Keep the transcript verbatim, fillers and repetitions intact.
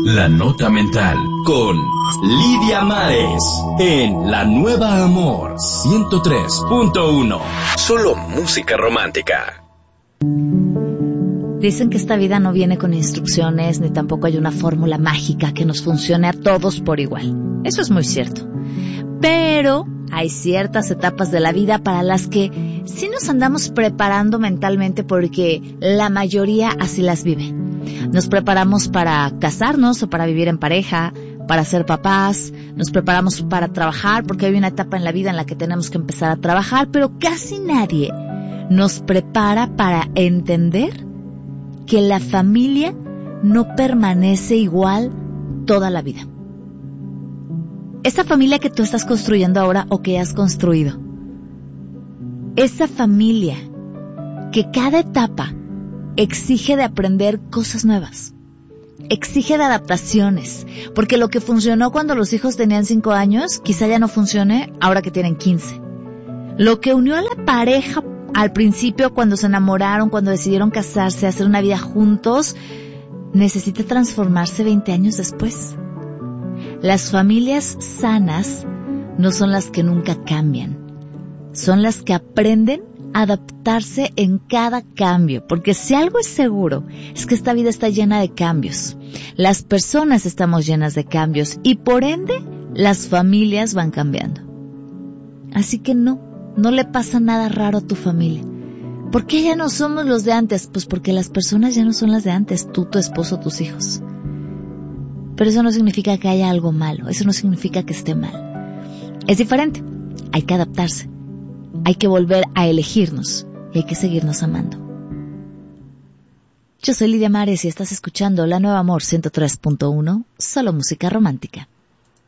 La Nota Mental con Lidia Mares en La Nueva Amor ciento tres punto uno. Solo música romántica. Dicen que esta vida no viene con instrucciones, ni tampoco hay una fórmula mágica que nos funcione a todos por igual. Eso es muy cierto. Pero hay ciertas etapas de la vida para las que sí nos andamos preparando mentalmente porque la mayoría así las vive. Nos preparamos para casarnos o para vivir en pareja, para ser papás, nos preparamos para trabajar porque hay una etapa en la vida en la que tenemos que empezar a trabajar, pero casi nadie nos prepara para entender que la familia no permanece igual toda la vida. Esa familia que tú estás construyendo ahora o que has construido, esa familia que cada etapa exige de aprender cosas nuevas, exige de adaptaciones, porque lo que funcionó cuando los hijos tenían cinco años, quizá ya no funcione ahora que tienen quince. Lo que unió a la pareja al principio, cuando se enamoraron, cuando decidieron casarse, hacer una vida juntos, necesita transformarse veinte años después. Las familias sanas no son las que nunca cambian, son las que aprenden a adaptarse en cada cambio, porque si algo es seguro, es que esta vida está llena de cambios. Las personas estamos llenas de cambios y por ende, las familias van cambiando. Así que no, no le pasa nada raro a tu familia. ¿Por qué ya no somos los de antes? Pues porque las personas ya no son las de antes, tú, tu esposo, tus hijos. Pero eso no significa que haya algo malo, eso no significa que esté mal. Es diferente, hay que adaptarse, hay que volver a elegirnos y hay que seguirnos amando. Yo soy Lidia Mares y estás escuchando La Nueva Amor ciento tres punto uno, solo música romántica.